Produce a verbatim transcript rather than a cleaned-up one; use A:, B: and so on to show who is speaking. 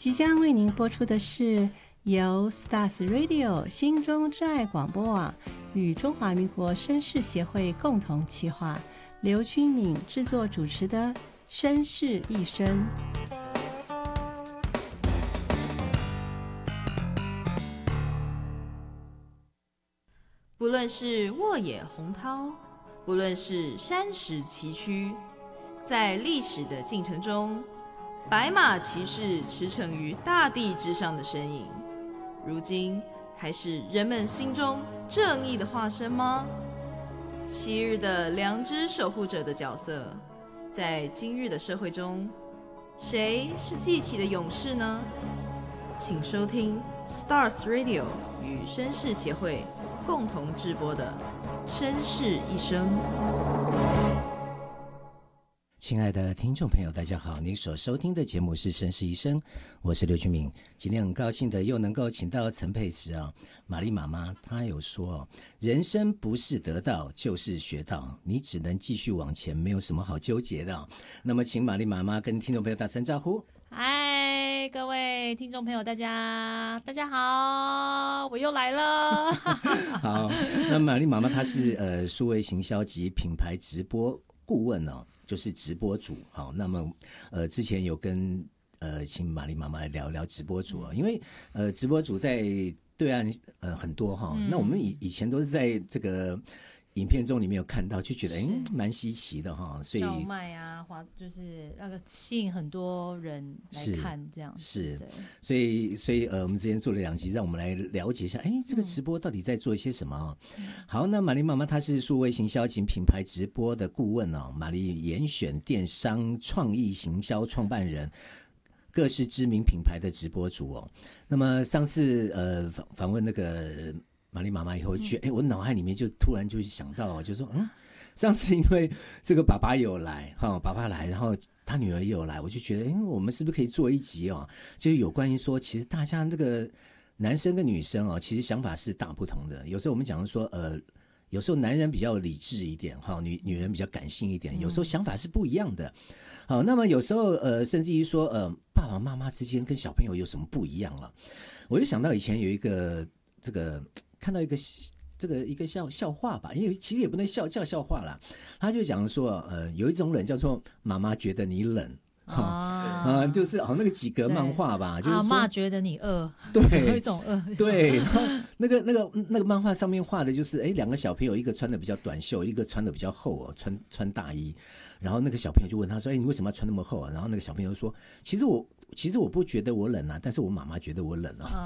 A: 即将为您播出的是由 Stars Radio 心中之爱广播网与中华民国绅士协会共同企划，刘君敏制作主持的《绅士一生》。
B: 不论是沃野洪涛，不论是山石崎岖，在历史的进程中，白马骑士驰骋于大地之上的身影，如今还是人们心中正义的化身吗？昔日的良知守护者的角色，在今日的社会中，谁是记起的勇士呢？请收听 Stars Radio 与绅士协会共同制播的《绅士一生》。
C: 亲爱的听众朋友大家好，您所收听的节目是《绅士一生》，我是刘君敏。今天很高兴的又能够请到陈佩慈啊，玛丽妈妈她有说，人生不是得到就是学到，你只能继续往前，没有什么好纠结的。那么请玛丽妈妈跟听众朋友打声招呼。
D: 嗨，各位听众朋友，大家大家好，我又来了。
C: 好，那玛丽妈妈她是呃数位行销及品牌直播顾问哦，就是直播主。好，那么呃之前有跟呃请玛丽妈妈来聊聊直播主啊，因为呃直播主在对岸呃很多哈、嗯，那我们以以前都是在这个影片中里面有看到，就觉得哎蛮稀奇的哈，所以
D: 叫卖啊，华就是那个吸引很多人来看这样子，
C: 是，
D: 对，
C: 所以所以呃我们之前做了两集，让我们来了解一下，哎这个直播到底在做一些什么、哦嗯、好，那玛丽妈妈她是数位行销及品牌直播的顾问哦，玛丽严选电商创意行销创办人，各式知名品牌的直播主哦。那么上次呃访访问那个玛丽妈妈以后去，哎、嗯，我脑海里面就突然就想到，就说，嗯，上次因为这个爸爸也有来，哈，爸爸来，然后他女儿也有来，我就觉得，哎，我们是不是可以做一集哦，就是有关于说，其实大家这个男生跟女生哦，其实想法是大不同的。有时候我们讲说，呃，有时候男人比较理智一点，哈，女女人比较感性一点，有时候想法是不一样的。好，那么有时候呃，甚至于说，呃，爸爸妈妈之间跟小朋友有什么不一样啊？我就想到以前有一个这个。看到一个这个一个笑笑话吧，因为其实也不能笑叫笑话啦。他就讲说，呃，有一种冷叫做妈妈觉得你冷，啊、呃，就是哦那个几格漫画吧，就是说
D: 阿嬷觉得你饿，
C: 对，
D: 有一种饿，
C: 对，然后那个那个那个漫画上面画的就是，哎，两个小朋友，一个穿的比较短袖，一个穿的比较厚哦，穿穿大衣。然后那个小朋友就问他说：“哎，你为什么要穿那么厚啊？”然后那个小朋友说：“其实我其实我不觉得我冷啊，但是我妈妈觉得我冷啊。”